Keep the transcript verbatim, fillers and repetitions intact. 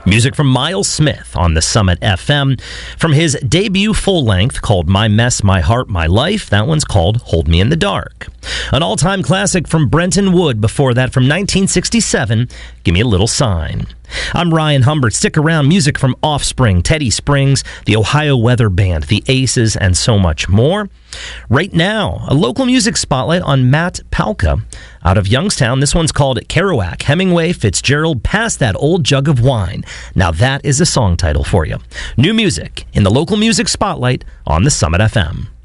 Music from Miles Smith on the Summit F M. From his debut full-length called My Mess, My Heart, My Life, that one's called Hold Me in the Dark. An all-time classic from Brenton Wood before that from nineteen sixty-seven, Give Me a Little Sign. I'm Ryan Humbert. Stick around. Music from Offspring, Teddy Springs, the Ohio Weather Band, the Aces, and so much more. Right now, a local music spotlight on Matt Palka out of Youngstown. This one's called Kerouac, Hemingway, Fitzgerald, Pass That Old Jug of Wine. Now that is a song title for you. New music in the local music spotlight on the Summit F M.